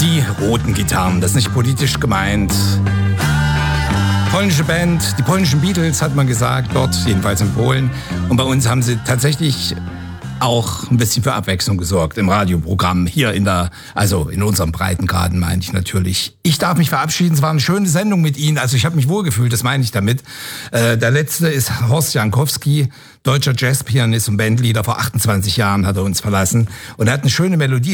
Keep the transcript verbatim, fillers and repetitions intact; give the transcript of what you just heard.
Die roten Gitarren, das ist nicht politisch gemeint. Polnische Band, die polnischen Beatles hat man gesagt, dort, jedenfalls in Polen. Und bei uns haben sie tatsächlich auch ein bisschen für Abwechslung gesorgt im Radioprogramm hier in der, also in unserem Breitengraden meine ich natürlich. Ich darf mich verabschieden, es war eine schöne Sendung mit Ihnen, also ich habe mich wohlgefühlt, das meine ich damit. Äh, der letzte ist Horst Jankowski, deutscher Jazzpianist und Bandleader, vor achtundzwanzig Jahren hat er uns verlassen und er hat eine schöne Melodie.